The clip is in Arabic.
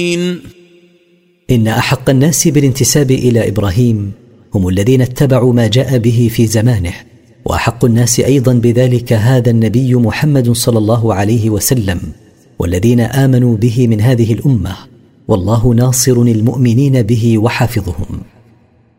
إن أحق الناس بالانتساب إلى إبراهيم هم الذين اتبعوا ما جاء به في زمانه، وأحق الناس أيضا بذلك هذا النبي محمد صلى الله عليه وسلم، والذين آمنوا به من هذه الأمة، والله ناصر المؤمنين به وحافظهم.